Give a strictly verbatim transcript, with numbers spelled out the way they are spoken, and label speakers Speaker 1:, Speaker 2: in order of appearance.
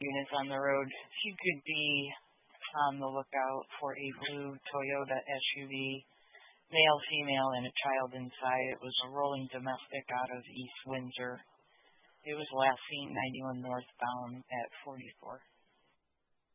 Speaker 1: units on the road. If you could be on the lookout for a blue Toyota S U V, male, female, and a child inside. It was a rolling domestic out of East Windsor. It was last seen ninety-one northbound at forty-four.